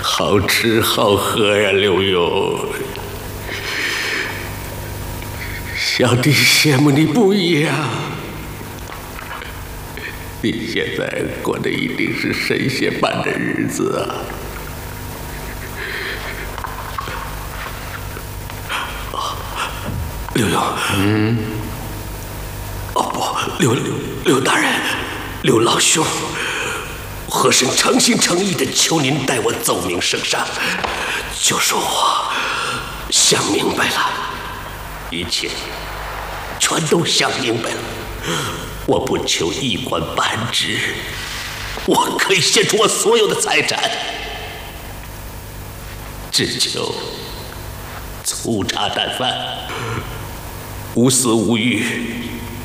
好吃好喝呀，刘墉。小弟羡慕你不一样，你现在过的一定是神仙般的日子啊！刘墉，刘大人，刘老兄，和珅诚心诚意的求您代我奏明圣上，就是我想明白了，一切全都想明白了。我不求一官半职，我可以献出我所有的财产，只求粗茶淡饭，无私无欲，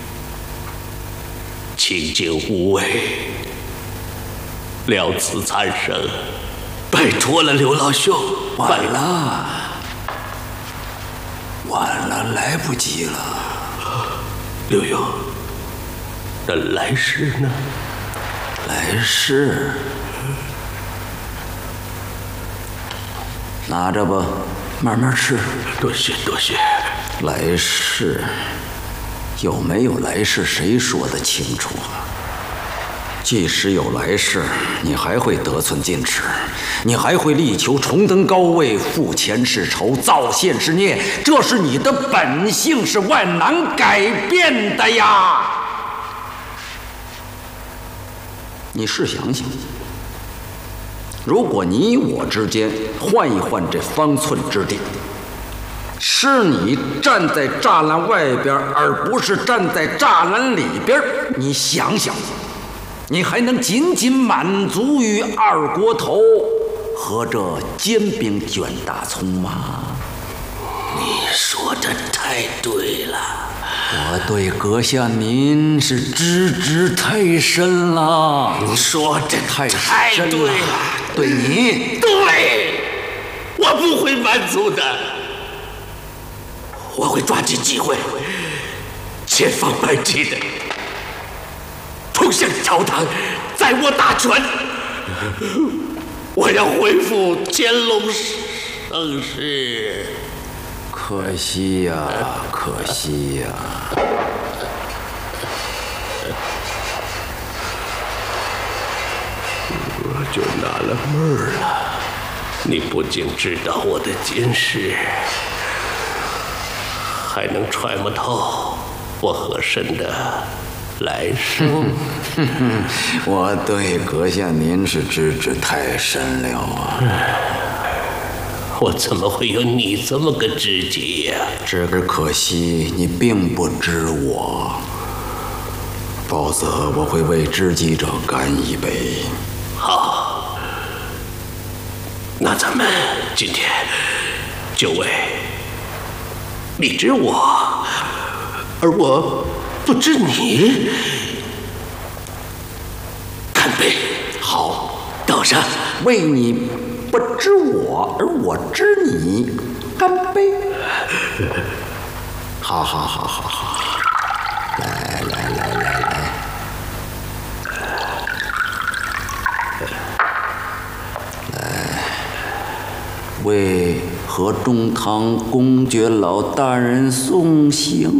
清净无为，了此残生。拜托了，刘老兄。 晚了，来不及了。 刘墉，那来世呢？ 来世，拿着吧，慢慢吃。 多谢多谢。 来世有没有来世，谁说得清楚啊？即使有来世，你还会得寸进尺，你还会力求重登高位，负前世仇，造现世孽，这是你的本性，是万难改变的呀！你试想想，如果你我之间换一换这方寸之地，是你站在栅栏外边，而不是站在栅栏里边，你想想，你还能仅仅满足于二锅头和这煎饼卷大葱吗？ 你说的太对了。 我对阁下您是知太深了。 你说的太深对了。 对你， 对，我不会满足的。我会抓紧机会，千方百计的冲向朝堂，再握大权。我要恢复乾隆盛世。 可惜呀，可惜呀。 我就纳了闷了，你不仅知道我的今世，还能揣摩透我和珅的来世。 我对阁下您是知太深了啊！ 我怎么会有你这么个知己呀？ 只可惜你并不知我，否则我会为知己者干一杯。 好，那咱们今天就为你知我，而我不知你，干杯！ 好， 倒上， 为你不知我，而我知你，干杯！好，来，为河中堂公爵老大人送行。